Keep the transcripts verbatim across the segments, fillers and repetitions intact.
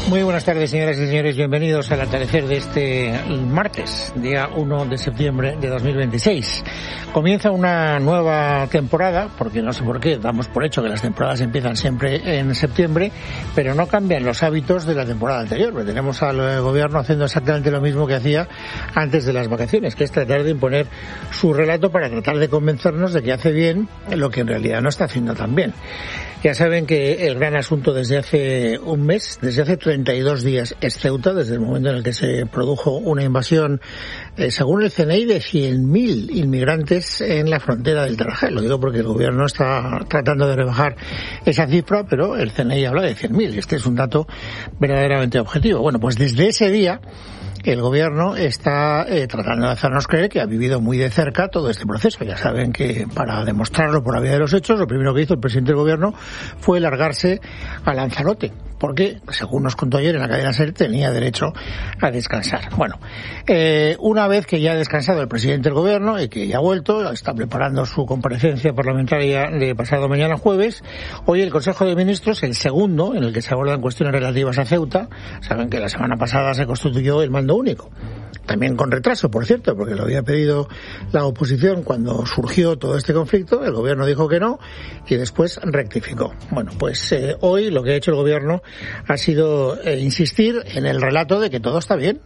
Muy buenas tardes, señoras y señores. Bienvenidos al atardecer de este martes, día uno de septiembre de dos mil veintiséis. Comienza una nueva temporada, porque no sé por qué, damos por hecho que las temporadas empiezan siempre en septiembre, pero no cambian los hábitos de la temporada anterior. Porque tenemos al gobierno haciendo exactamente lo mismo que hacía antes de las vacaciones, que es tratar de imponer su relato para tratar de convencernos de que hace bien lo que en realidad no está haciendo tan bien. Ya saben que el gran asunto desde hace un mes, desde hace treinta y dos días, es Ceuta, desde el momento en el que se produjo una invasión, eh, según el C N I, de cien mil inmigrantes en la frontera del Tarajal. Lo digo porque el gobierno está tratando de rebajar esa cifra, pero el C N I habla de cien mil. Este es un dato verdaderamente objetivo. Bueno, pues desde ese día el gobierno está eh, tratando de hacernos creer que ha vivido muy de cerca todo este proceso. Ya saben que para demostrarlo por la vía de los hechos, lo primero que hizo el presidente del gobierno fue largarse a Lanzarote, porque, según nos contó ayer en la cadena SER, tenía derecho a descansar. Bueno, eh, una vez que ya ha descansado el presidente del gobierno y que ya ha vuelto, está preparando su comparecencia parlamentaria de pasado mañana jueves, hoy el Consejo de Ministros, el segundo, en el que se abordan cuestiones relativas a Ceuta. Saben que la semana pasada se constituyó el mando único. También con retraso, por cierto, porque lo había pedido la oposición cuando surgió todo este conflicto. El gobierno dijo que no y después rectificó. Bueno, pues eh, hoy lo que ha hecho el gobierno ha sido eh, insistir en el relato de que todo está bien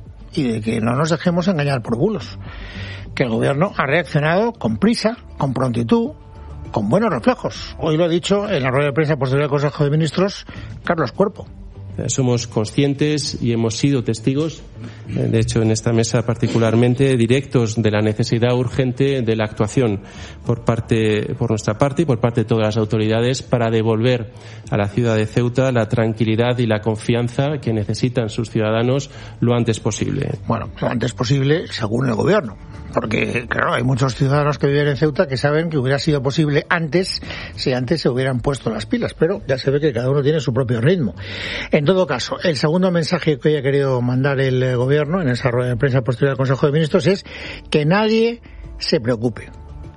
y de que no nos dejemos engañar por bulos. Que el gobierno ha reaccionado con prisa, con prontitud, con buenos reflejos. Hoy lo ha dicho en la rueda de prensa posterior al Consejo de Ministros Carlos Cuerpo. Somos conscientes y hemos sido testigos, de hecho en esta mesa particularmente, directos de la necesidad urgente de la actuación por parte, por nuestra parte y por parte de todas las autoridades para devolver a la ciudad de Ceuta la tranquilidad y la confianza que necesitan sus ciudadanos lo antes posible. Bueno, lo antes posible según el gobierno. Porque, claro, hay muchos ciudadanos que viven en Ceuta que saben que hubiera sido posible antes, si antes se hubieran puesto las pilas, pero ya se ve que cada uno tiene su propio ritmo. En todo caso, el segundo mensaje que haya querido mandar el gobierno en esa rueda de prensa posterior al Consejo de Ministros es que nadie se preocupe,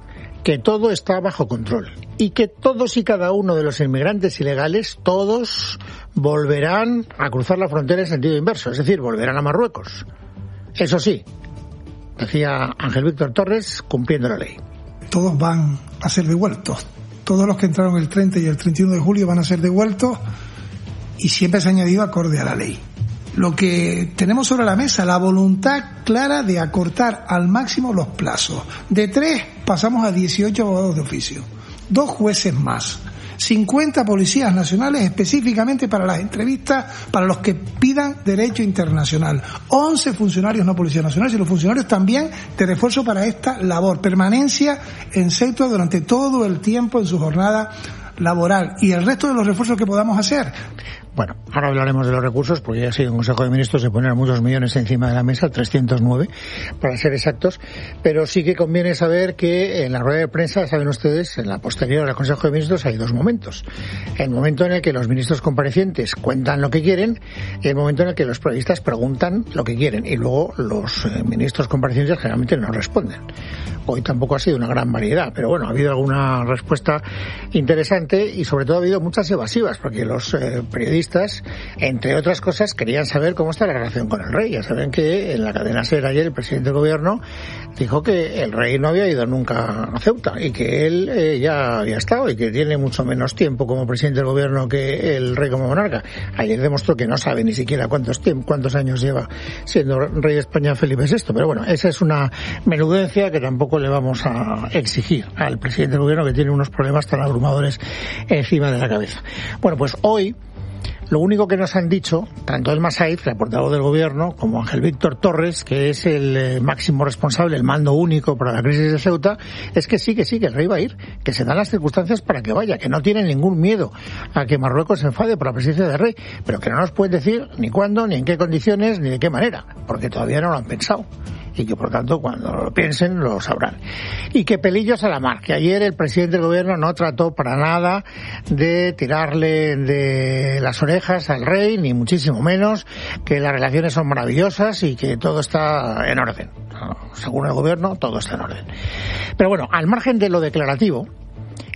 que todo está bajo control y que todos y cada uno de los inmigrantes ilegales, todos volverán a cruzar la frontera en sentido inverso, es decir, volverán a Marruecos. Eso sí, decía Ángel Víctor Torres, cumpliendo la ley. Todos van a ser devueltos. Todos los que entraron el treinta y el treinta y uno de julio van a ser devueltos y siempre se ha añadido acorde a la ley. Lo que tenemos sobre la mesa, la voluntad clara de acortar al máximo los plazos. De tres pasamos a dieciocho abogados de oficio, dos jueces más, cincuenta policías nacionales específicamente para las entrevistas para los que pidan derecho internacional, once funcionarios no policías nacionales y los funcionarios también de refuerzo para esta labor, permanencia en Ceuta durante todo el tiempo en su jornada laboral y el resto de los refuerzos que podamos hacer. Bueno, ahora hablaremos de los recursos, porque ya ha sido un Consejo de Ministros de poner muchos millones encima de la mesa, trescientos nueve, para ser exactos, pero sí que conviene saber que en la rueda de prensa, saben ustedes, en la posterior al Consejo de Ministros hay dos momentos. El momento en el que los ministros comparecientes cuentan lo que quieren y el momento en el que los periodistas preguntan lo que quieren y luego los eh, ministros comparecientes generalmente no responden. Hoy tampoco ha sido una gran variedad, pero bueno, ha habido alguna respuesta interesante y sobre todo ha habido muchas evasivas, porque los eh, periodistas, entre otras cosas, querían saber cómo está la relación con el rey. Ya saben que en la cadena SER ayer el presidente del gobierno dijo que el rey no había ido nunca a Ceuta y que él eh, ya había estado y que tiene mucho menos tiempo como presidente del gobierno que el rey como monarca. Ayer demostró que no sabe ni siquiera cuántos tiempo, cuántos años lleva siendo rey de España Felipe sexto, pero bueno, esa es una menudencia que tampoco le vamos a exigir al presidente del gobierno, que tiene unos problemas tan abrumadores encima de la cabeza. Bueno, pues hoy lo único que nos han dicho, tanto el Masaiz, el portavoz del gobierno, como Ángel Víctor Torres, que es el eh, máximo responsable, el mando único para la crisis de Ceuta, es que sí, que sí, que el rey va a ir, que se dan las circunstancias para que vaya, que no tienen ningún miedo a que Marruecos se enfade por la presencia del rey, pero que no nos pueden decir ni cuándo, ni en qué condiciones, ni de qué manera, porque todavía no lo han pensado. Y que por tanto cuando lo piensen lo sabrán. Y que pelillos a la mar, que ayer el presidente del gobierno no trató para nada de tirarle de las orejas al rey, ni muchísimo menos, que las relaciones son maravillosas y que todo está en orden. Según el gobierno, todo está en orden. Pero bueno, al margen de lo declarativo,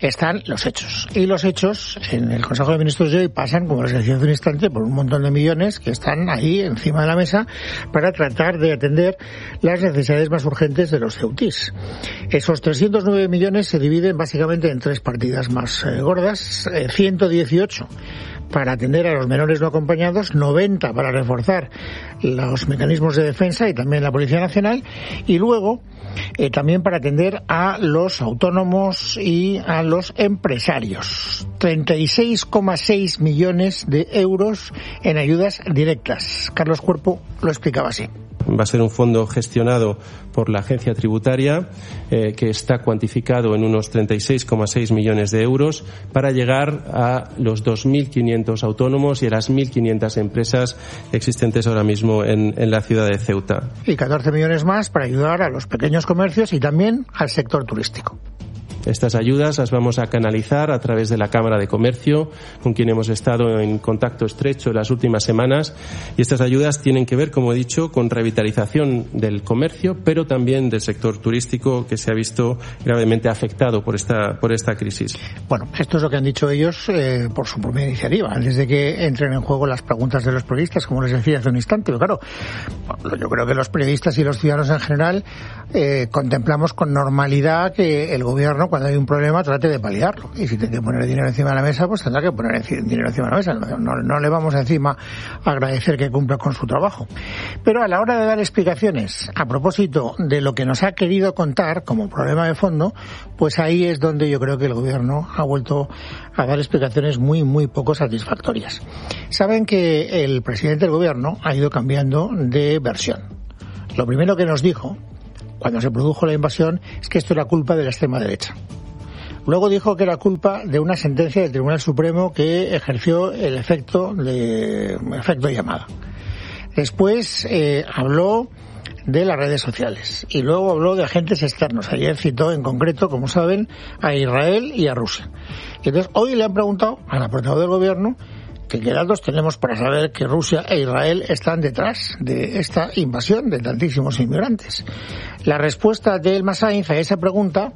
están los hechos. Y los hechos en el Consejo de Ministros de hoy pasan, como les decía hace un instante, por un montón de millones que están ahí encima de la mesa para tratar de atender las necesidades más urgentes de los ceutís. Esos trescientos nueve millones se dividen básicamente en tres partidas más eh, gordas, eh, ciento dieciocho para atender a los menores no acompañados, noventa para reforzar los mecanismos de defensa y también la Policía Nacional, y luego eh, también para atender a los autónomos y a los empresarios. treinta y seis coma seis millones de euros en ayudas directas. Carlos Cuerpo lo explicaba así. Va a ser un fondo gestionado por la agencia tributaria eh, que está cuantificado en unos treinta y seis coma seis millones de euros para llegar a los dos mil quinientos autónomos y a las mil quinientas empresas existentes ahora mismo en, en la ciudad de Ceuta. Y catorce millones más para ayudar a los pequeños comercios y también al sector turístico. Estas ayudas las vamos a canalizar a través de la Cámara de Comercio, con quien hemos estado en contacto estrecho en las últimas semanas, y estas ayudas tienen que ver, como he dicho, con revitalización del comercio, pero también del sector turístico, que se ha visto gravemente afectado por esta por esta crisis. Bueno, esto es lo que han dicho ellos eh, por su propia iniciativa, antes de que entren en juego las preguntas de los periodistas, como les decía hace un instante. Pero claro, bueno, yo creo que los periodistas y los ciudadanos en general eh, contemplamos con normalidad que el gobierno, cuando hay un problema, trate de paliarlo. Y si tiene que poner dinero encima de la mesa, pues tendrá que poner dinero encima de la mesa. No, no, no le vamos encima a agradecer que cumpla con su trabajo. Pero a la hora de dar explicaciones a propósito de lo que nos ha querido contar como problema de fondo, pues ahí es donde yo creo que el gobierno ha vuelto a dar explicaciones muy, muy poco satisfactorias. Saben que el presidente del gobierno ha ido cambiando de versión. Lo primero que nos dijo cuando se produjo la invasión es que esto era culpa de la extrema derecha. Luego dijo que era culpa de una sentencia del Tribunal Supremo que ejerció el efecto de efecto llamada. Después eh, habló de las redes sociales y luego habló de agentes externos. Ayer citó en concreto, como saben, a Israel y a Rusia. Y entonces hoy le han preguntado a la portavoz del gobierno que qué datos tenemos para saber que Rusia e Israel están detrás de esta invasión de tantísimos inmigrantes. La respuesta de El Masainz a esa pregunta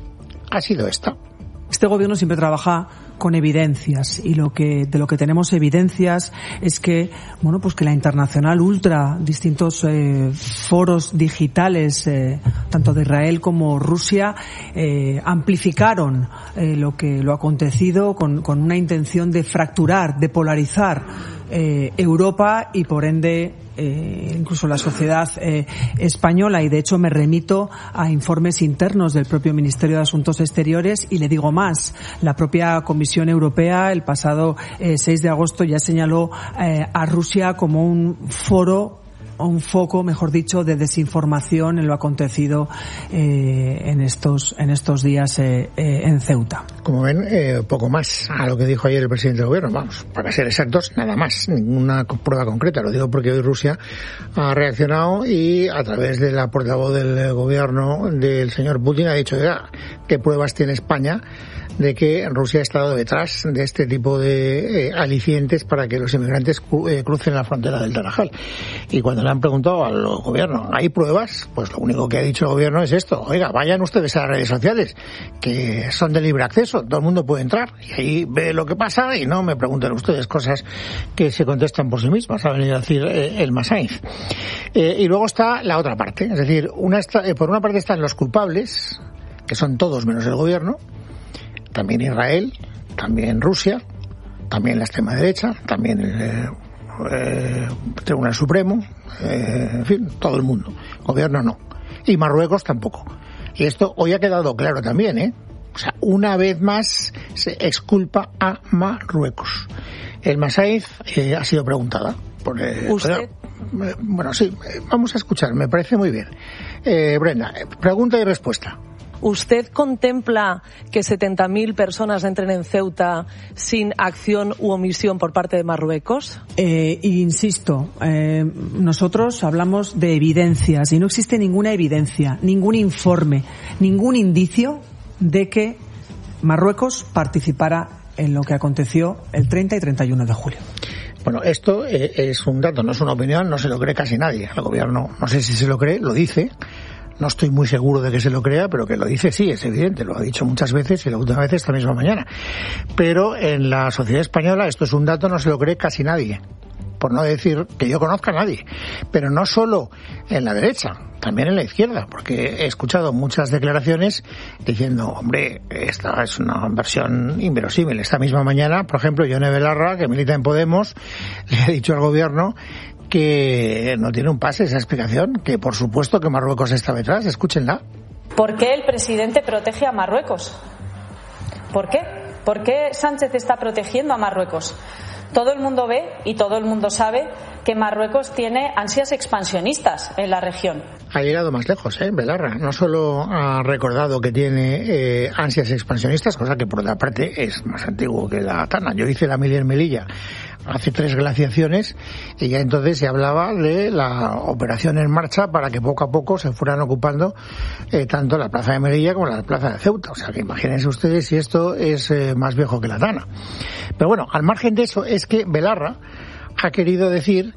ha sido esta. Este gobierno siempre trabaja con evidencias, y lo que de lo que tenemos evidencias es que bueno pues que la Internacional Ultra, distintos eh, foros digitales eh, tanto de Israel como Rusia eh, amplificaron eh, lo que lo acontecido con, con una intención de fracturar, de polarizar eh, Europa y por ende Eh, incluso la sociedad eh, española, y de hecho me remito a informes internos del propio Ministerio de Asuntos Exteriores, y le digo más, la propia Comisión Europea el pasado eh, seis de agosto ya señaló eh, a Rusia como un foro un foco, mejor dicho, de desinformación en lo acontecido eh, en estos en estos días eh, eh, en Ceuta. Como ven, eh, poco más a lo que dijo ayer el presidente del gobierno. Vamos, para ser exactos, nada más, ninguna prueba concreta. Lo digo porque hoy Rusia ha reaccionado y a través de la portavoz del gobierno del señor Putin ha dicho, ya, ¿qué pruebas tiene España de que Rusia ha estado detrás de este tipo de eh, alicientes para que los inmigrantes cru- eh, crucen la frontera del Tarajal? Y cuando le han preguntado al gobierno, ¿hay pruebas? Pues lo único que ha dicho el gobierno es esto: oiga, vayan ustedes a las redes sociales, que son de libre acceso, todo el mundo puede entrar y ahí ve lo que pasa, y no me pregunten ustedes cosas que se contestan por sí mismas, ha venido a decir eh, el Masainz. Eh, y luego está la otra parte, es decir, una está, eh, por una parte están los culpables, que son todos menos el gobierno, también Israel, también Rusia, también la extrema derecha, también el eh, eh, Tribunal Supremo, eh, en fin, todo el mundo. Gobierno no. Y Marruecos tampoco. Y esto hoy ha quedado claro también, ¿eh? O sea, una vez más se exculpa a Marruecos. El Masainz eh, ha sido preguntada. Por, eh, ¿Usted? Pero, eh, bueno, sí, vamos a escuchar, me parece muy bien. Eh, Brenda, pregunta y respuesta. ¿Usted contempla que setenta mil personas entren en Ceuta sin acción u omisión por parte de Marruecos? Eh, insisto, eh, nosotros hablamos de evidencias y no existe ninguna evidencia, ningún informe, ningún indicio de que Marruecos participara en lo que aconteció el treinta y treinta y uno de julio. Bueno, esto eh, es un dato, no es una opinión, no se lo cree casi nadie. El gobierno, no sé si se lo cree, lo dice. no estoy muy seguro de que se lo crea, pero que lo dice sí, es evidente, lo ha dicho muchas veces y la última vez esta misma mañana. Pero en la sociedad española esto es un dato, no se lo cree casi nadie. Por no decir que yo conozca a nadie. Pero no solo en la derecha, también en la izquierda, porque he escuchado muchas declaraciones diciendo, hombre, esta es una versión inverosímil. Esta misma mañana, por ejemplo, Yone Belarra, que milita en Podemos, le ha dicho al gobierno que no tiene un pase esa explicación, que por supuesto que Marruecos está detrás. Escúchenla. ¿Por qué el presidente protege a Marruecos? ¿Por qué? ¿Por qué Sánchez está protegiendo a Marruecos? Todo el mundo ve y todo el mundo sabe que Marruecos tiene ansias expansionistas en la región. Ha llegado más lejos, ¿eh? Belarra. No solo ha recordado que tiene eh, ansias expansionistas, cosa que por otra parte es más antiguo que la Tana. Yo hice la mili en Melilla hace tres glaciaciones y ya entonces se hablaba de la operación en marcha para que poco a poco se fueran ocupando eh, tanto la plaza de Melilla como la plaza de Ceuta. O sea que imagínense ustedes si esto es eh, más viejo que la Tana. Pero bueno, al margen de eso, es que Belarra ha querido decir,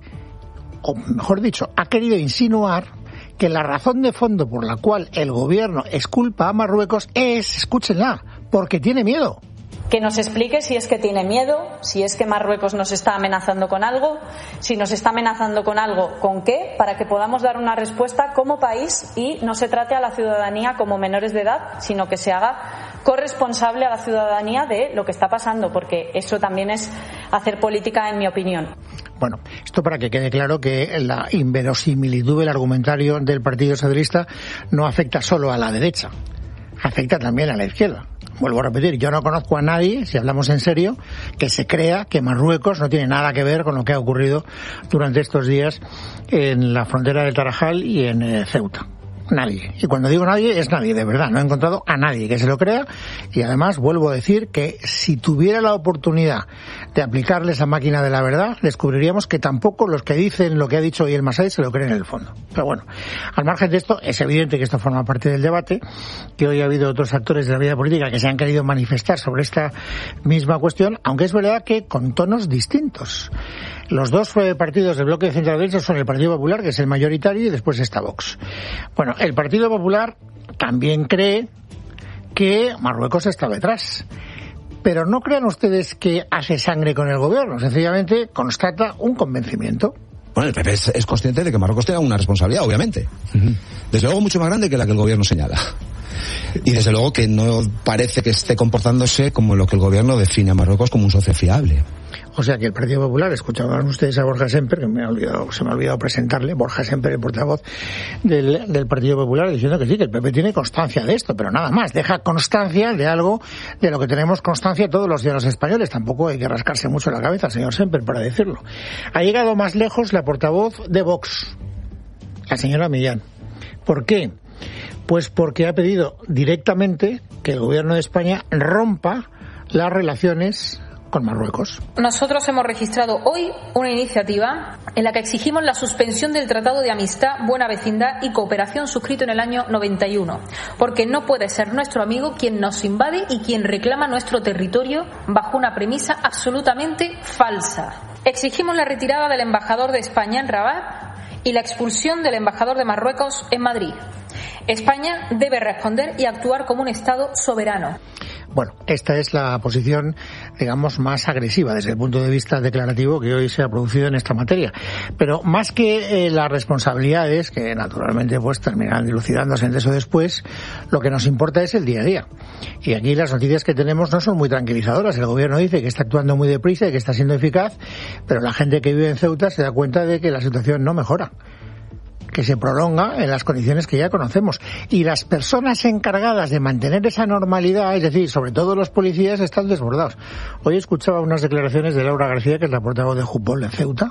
o mejor dicho, ha querido insinuar que la razón de fondo por la cual el gobierno exculpa a Marruecos es, escúchenla, porque tiene miedo. Que nos explique si es que tiene miedo, si es que Marruecos nos está amenazando con algo, si nos está amenazando con algo, ¿con qué? Para que podamos dar una respuesta como país y no se trate a la ciudadanía como menores de edad, sino que se haga corresponsable a la ciudadanía de lo que está pasando, porque eso también es hacer política, en mi opinión. Bueno, esto para que quede claro que la inverosimilitud del argumentario del Partido Socialista no afecta solo a la derecha, afecta también a la izquierda. Vuelvo a repetir, yo no conozco a nadie, si hablamos en serio, que se crea que Marruecos no tiene nada que ver con lo que ha ocurrido durante estos días en la frontera del Tarajal y en eh, Ceuta. Nadie. Y cuando digo nadie, es nadie, de verdad. No he encontrado a nadie que se lo crea. Y además, vuelvo a decir que si tuviera la oportunidad de aplicarle esa máquina de la verdad, descubriríamos que tampoco los que dicen lo que ha dicho hoy el Masai se lo creen en el fondo. Pero bueno, al margen de esto, es evidente que esto forma parte del debate, que hoy ha habido otros actores de la vida política que se han querido manifestar sobre esta misma cuestión, aunque es verdad que con tonos distintos. Los dos partidos del bloque de centro-derecha son el Partido Popular, que es el mayoritario, y después está Vox. Bueno, el Partido Popular también cree que Marruecos está detrás. Pero no crean ustedes que hace sangre con el gobierno, sencillamente constata un convencimiento. Bueno, el P P es, es consciente de que Marruecos tiene una responsabilidad, obviamente. Uh-huh. Desde luego mucho más grande que la que el gobierno señala. Y desde luego que no parece que esté comportándose como lo que el gobierno define a Marruecos como un socio fiable. O sea que el Partido Popular, escuchaban ustedes a Borja Semper, que me ha olvidado, se me ha olvidado presentarle, Borja Semper, el portavoz del, del Partido Popular, diciendo que sí, que el P P tiene constancia de esto, pero nada más, deja constancia de algo de lo que tenemos constancia todos los días los españoles. Tampoco hay que rascarse mucho la cabeza, señor Semper, para decirlo. Ha llegado más lejos la portavoz de Vox, la señora Millán. ¿Por qué? Pues porque ha pedido directamente que el gobierno de España rompa las relaciones con Marruecos. Nosotros hemos registrado hoy una iniciativa en la que exigimos la suspensión del Tratado de Amistad, Buena Vecindad y Cooperación suscrito en el año noventa y uno, porque no puede ser nuestro amigo quien nos invade y quien reclama nuestro territorio bajo una premisa absolutamente falsa. Exigimos la retirada del embajador de España en Rabat y la expulsión del embajador de Marruecos en Madrid. España debe responder y actuar como un Estado soberano. Bueno, esta es la posición, digamos, más agresiva desde el punto de vista declarativo que hoy se ha producido en esta materia. Pero más que eh, las responsabilidades, que naturalmente pues terminarán dilucidándose antes o después, lo que nos importa es el día a día. Y aquí las noticias que tenemos no son muy tranquilizadoras. El gobierno dice que está actuando muy deprisa y que está siendo eficaz, pero la gente que vive en Ceuta se da cuenta de que la situación no mejora, que se prolonga en las condiciones que ya conocemos. Y las personas encargadas de mantener esa normalidad, es decir, sobre todo los policías, están desbordados. Hoy escuchaba unas declaraciones de Laura García, que es la portavoz de Jupol en Ceuta,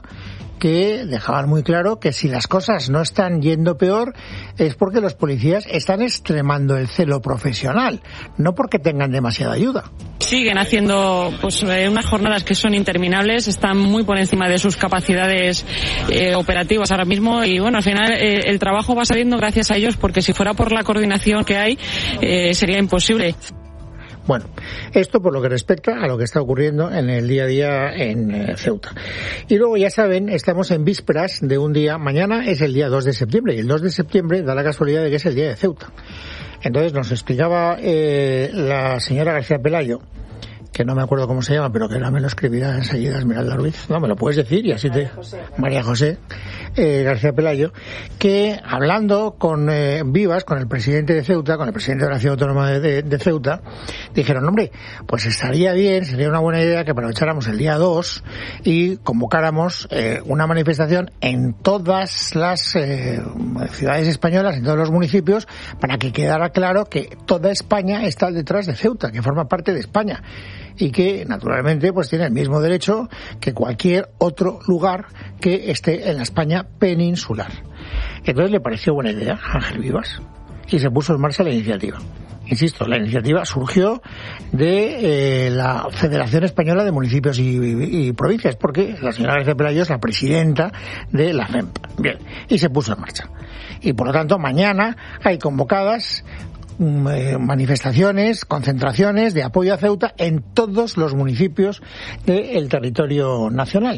que dejaban muy claro que si las cosas no están yendo peor es porque los policías están extremando el celo profesional, no porque tengan demasiada ayuda. Siguen haciendo pues unas jornadas que son interminables, están muy por encima de sus capacidades eh, operativas ahora mismo y bueno, al final eh, el trabajo va saliendo gracias a ellos, porque si fuera por la coordinación que hay eh, sería imposible. Bueno, esto por lo que respecta a lo que está ocurriendo en el día a día en eh, Ceuta. Y luego, ya saben, estamos en vísperas de un día, mañana es el día dos de septiembre, y el dos de septiembre da la casualidad de que es el día de Ceuta. Entonces nos explicaba eh, la señora García Pelayo, que no me acuerdo cómo se llama, pero que no me lo escribirá enseguida Esmeralda Ruiz. No, me lo puedes decir y así te... María José, María José eh, García Pelayo, que hablando con eh, Vivas, con el presidente de Ceuta, con el presidente de la Ciudad Autónoma de, de, de Ceuta, dijeron, hombre, pues estaría bien, sería una buena idea que aprovecháramos el día dos y convocáramos eh, una manifestación en todas las eh, ciudades españolas, en todos los municipios, para que quedara claro que toda España está detrás de Ceuta, que forma parte de España, y que naturalmente pues tiene el mismo derecho que cualquier otro lugar que esté en la España peninsular. Entonces le pareció buena idea a Ángel Vivas y se puso en marcha la iniciativa. Insisto, la iniciativa surgió de eh, la Federación Española de Municipios y, y, y Provincias, porque la señora García Pelayo es la presidenta de la F E M P. Bien, y se puso en marcha. Y por lo tanto mañana hay convocadas manifestaciones, concentraciones de apoyo a Ceuta en todos los municipios del territorio nacional.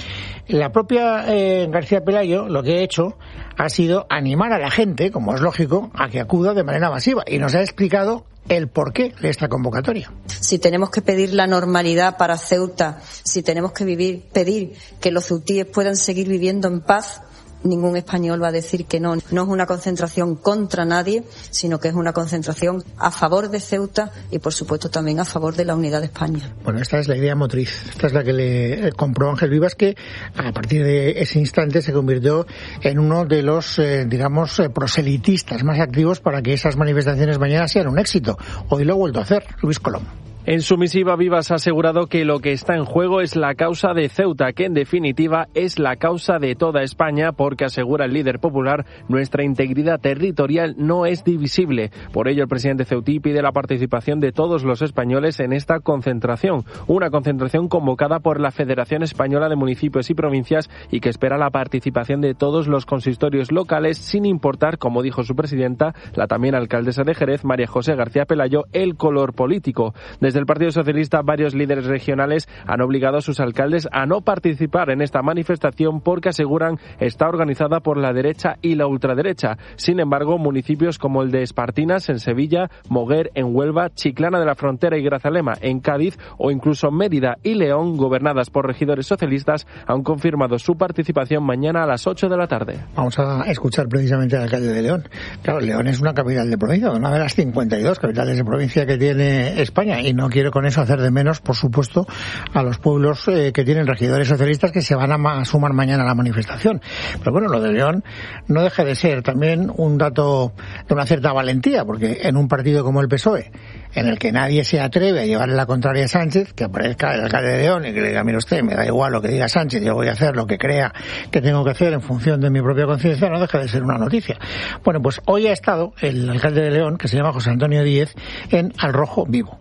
La propia eh, García Pelayo lo que ha hecho ha sido animar a la gente, como es lógico, a que acuda de manera masiva, y nos ha explicado el porqué de esta convocatoria. Si tenemos que pedir la normalidad para Ceuta, si tenemos que vivir, pedir que los ceutíes puedan seguir viviendo en paz, ningún español va a decir que no. No es una concentración contra nadie, sino que es una concentración a favor de Ceuta y, por supuesto, también a favor de la unidad de España. Bueno, esta es la idea motriz. Esta es la que le compró Ángel Vivas, que a partir de ese instante se convirtió en uno de los, eh, digamos, eh, proselitistas más activos para que esas manifestaciones mañana sean un éxito. Hoy lo ha vuelto a hacer Luis Colom. En su misiva, Vivas ha asegurado que lo que está en juego es la causa de Ceuta, que en definitiva es la causa de toda España, porque, asegura el líder popular, nuestra integridad territorial no es divisible. Por ello, el presidente ceutí pide la participación de todos los españoles en esta concentración, una concentración convocada por la Federación Española de Municipios y Provincias y que espera la participación de todos los consistorios locales, sin importar, como dijo su presidenta, la también alcaldesa de Jerez, María José García Pelayo, el color político. Desde el Partido Socialista, varios líderes regionales han obligado a sus alcaldes a no participar en esta manifestación porque, aseguran, está organizada por la derecha y la ultraderecha. Sin embargo, municipios como el de Espartinas, en Sevilla, Moguer, en Huelva, Chiclana de la Frontera y Grazalema, en Cádiz, o incluso Mérida y León, gobernadas por regidores socialistas, han confirmado su participación mañana a las ocho de la tarde. Vamos a escuchar precisamente al alcalde de León. Claro, León es una capital de provincia, una de las cincuenta y dos capitales de provincia que tiene España, y no quiero con eso hacer de menos, por supuesto, a los pueblos eh, que tienen regidores socialistas que se van a, ma- a sumar mañana a la manifestación. Pero bueno, lo de León no deja de ser también un dato de una cierta valentía, porque en un partido como el P S O E, en el que nadie se atreve a llevarle la contraria a Sánchez, que aparezca el alcalde de León y que le diga, mire usted, me da igual lo que diga Sánchez, yo voy a hacer lo que crea que tengo que hacer en función de mi propia conciencia, no deja de ser una noticia. Bueno, pues hoy ha estado el alcalde de León, que se llama José Antonio Díez, en Al Rojo Vivo.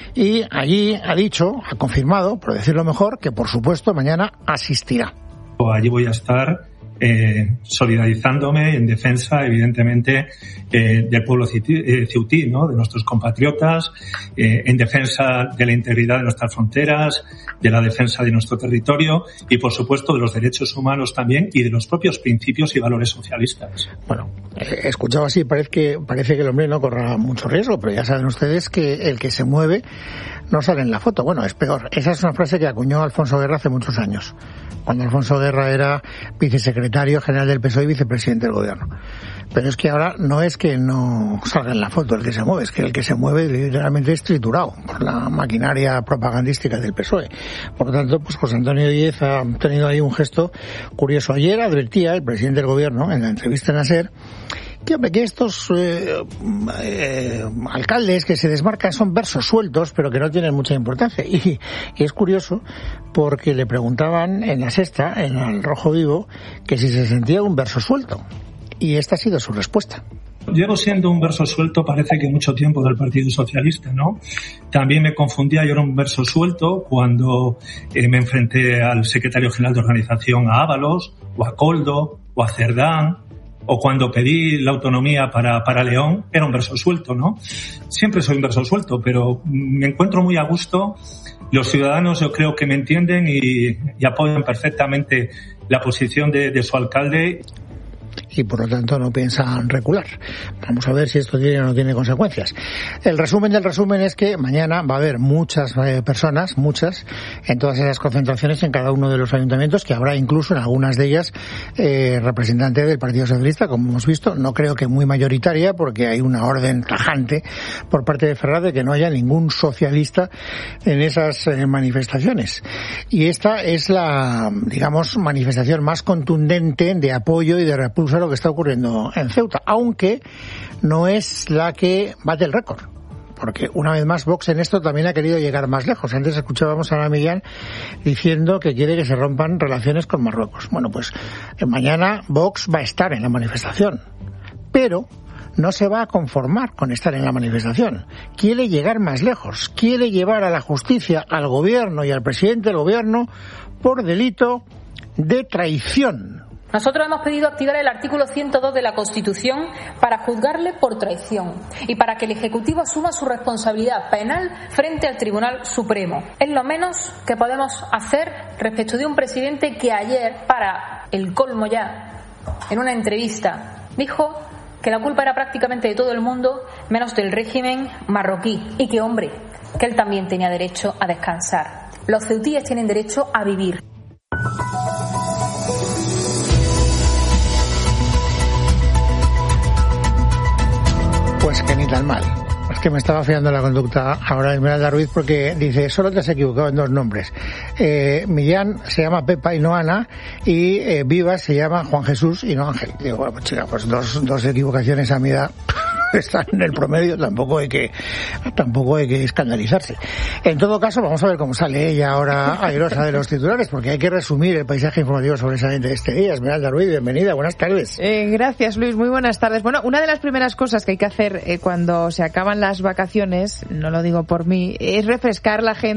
Y allí ha dicho, ha confirmado, por decirlo mejor, que por supuesto mañana asistirá. Allí voy a estar eh, solidarizándome en defensa, evidentemente, eh, del pueblo ceutí, ¿no? De nuestros compatriotas, eh, en defensa de la integridad de nuestras fronteras, de la defensa de nuestro territorio y, por supuesto, de los derechos humanos también y de los propios principios y valores socialistas. Bueno, he escuchado así, parece que, parece que el hombre no corra mucho riesgo, pero ya saben ustedes que el que se mueve no sale en la foto. Bueno, es peor. Esa es una frase que acuñó Alfonso Guerra hace muchos años, cuando Alfonso Guerra era vicesecretario general del P S O E y vicepresidente del gobierno. Pero es que ahora no es que no salga en la foto el que se mueve, es que el que se mueve literalmente es triturado por la maquinaria propagandística del P S O E. Por lo tanto, pues José Antonio Díez ha tenido ahí un gesto curioso. Ayer advertía el presidente del gobierno, en la entrevista en ASER, que, hombre, que estos eh, eh, alcaldes que se desmarcan son versos sueltos, pero que no tienen mucha importancia. Y, y es curioso porque le preguntaban en La Sexta, en El Rojo Vivo, que si se sentía un verso suelto. Y esta ha sido su respuesta. Llevo siendo un verso suelto parece que mucho tiempo del Partido Socialista, ¿no? También me confundía, yo era un verso suelto cuando eh, me enfrenté al secretario general de organización, a Ábalos, o a Coldo, o a Cerdán, o cuando pedí la autonomía para, para León, era un verso suelto, ¿no? Siempre soy un verso suelto, pero me encuentro muy a gusto. Los ciudadanos yo creo que me entienden y, y apoyan perfectamente la posición de, de su alcalde. Y por lo tanto no piensan recular. Vamos a ver si esto tiene o no tiene consecuencias. El resumen del resumen es que mañana va a haber muchas eh, personas, muchas, en todas esas concentraciones en cada uno de los ayuntamientos, que habrá incluso en algunas de ellas eh, representante del Partido Socialista, como hemos visto. No creo que muy mayoritaria, porque hay una orden tajante por parte de Ferraz de que no haya ningún socialista en esas eh, manifestaciones. Y esta es la, digamos, manifestación más contundente de apoyo y de repulsa a lo que está ocurriendo en Ceuta, aunque no es la que bate el récord, porque una vez más Vox en esto también ha querido llegar más lejos. Antes escuchábamos a Ana Millán diciendo que quiere que se rompan relaciones con Marruecos. Bueno, pues mañana Vox va a estar en la manifestación, pero no se va a conformar con estar en la manifestación. Quiere llegar más lejos, quiere llevar a la justicia al gobierno y al presidente del gobierno por delito de traición. Nosotros hemos pedido activar el artículo ciento dos de la Constitución para juzgarle por traición y para que el Ejecutivo asuma su responsabilidad penal frente al Tribunal Supremo. Es lo menos que podemos hacer respecto de un presidente que ayer, para el colmo ya, en una entrevista, dijo que la culpa era prácticamente de todo el mundo menos del régimen marroquí y que, hombre, que él también tenía derecho a descansar. Los ceutíes tienen derecho a vivir. Pues que ni tan mal. Es que me estaba fiando la conducta ahora Esmeralda Ruiz, porque dice, solo te has equivocado en dos nombres. Eh, Millán se llama Pepa y no Ana, y eh, Vivas se llama Juan Jesús y no Ángel. Digo, bueno, pues chica, pues dos, dos equivocaciones a mi edad están en el promedio, tampoco hay que tampoco hay que escandalizarse. En todo caso, vamos a ver cómo sale ella ahora airosa de los titulares, porque hay que resumir el paisaje informativo sobresaliente de este día. Esmeralda Ruiz, bienvenida, buenas tardes. Eh, gracias, Luis, muy buenas tardes. Bueno, una de las primeras cosas que hay que hacer eh, cuando se acaban las vacaciones, no lo digo por mí, es refrescar la agenda